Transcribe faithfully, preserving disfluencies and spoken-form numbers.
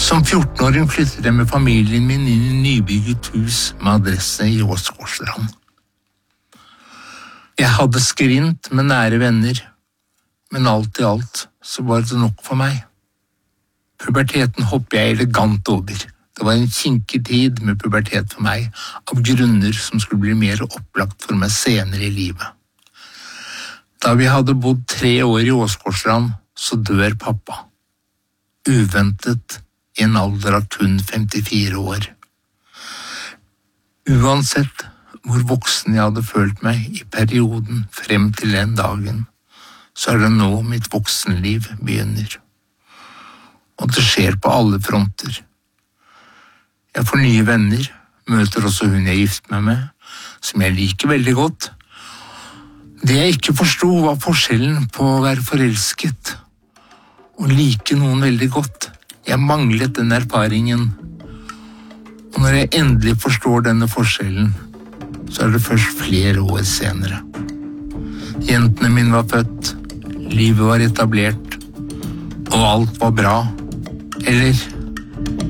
Som fjorten-åring flyttet jeg med familien min inn i nybygget hus med adresse i Åsgårdstrand. Jeg hadde skrint med nære venner, men alt i alt så var det nok for meg. Puberteten hoppet jeg elegant over. Det var en kinkig tid med pubertet for meg, av grunner som skulle bli mer opplagt for meg senere i livet. Da vi hadde bodd tre år i Åsgårdstrand, så dør pappa. Uventet, i en alder av kun femtifire år. Uansett hvor voksen jeg hadde følt meg i perioden frem til den dagen, så er det nå mitt voksenliv begynner. Og det skjer på alle fronter. Jeg får nye venner, møter også hun jeg gift meg med, som jeg liker veldig godt. Det jeg ikke forstod var forskjellen på å være forelsket og like noen veldig godt. Jeg manglet den erfaringen. Og når jeg endelig forstår denne forskjellen, så er det først flere år senere. Jentene mine var født, livet var etablert, og alt var bra. Eller